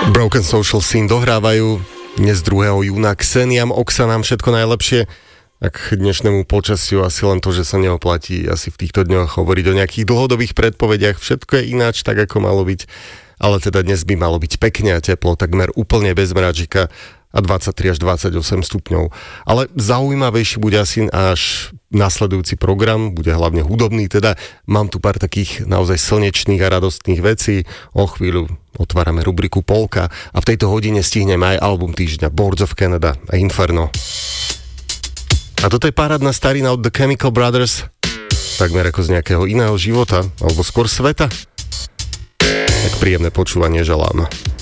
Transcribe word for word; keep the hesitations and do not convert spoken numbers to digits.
Broken Social Scene dohrávajú dnes druhého júna Xeniam, Oxanám, všetko najlepšie. Ak dnešnému počasiu asi len to, že sa neoplatí asi v týchto dňoch hovoriť o nejakých dlhodobých predpovediach. Všetko je ináč, tak ako malo byť. Ale teda dnes by malo byť pekne a teplo, takmer úplne bez mráčika a dvadsaťtri až dvadsaťosem stupňov. Ale zaujímavejší bude asi až nasledujúci program, bude hlavne hudobný, teda mám tu pár takých naozaj slnečných a radostných vecí. O chvíľu otvárame rubriku Polka a v tejto hodine stihneme aj album týždňa Boards of Canada a Inferno. A toto je parádna starina od The Chemical Brothers, takmer ako z nejakého iného života, alebo skôr sveta. Tak príjemné počúvanie želám.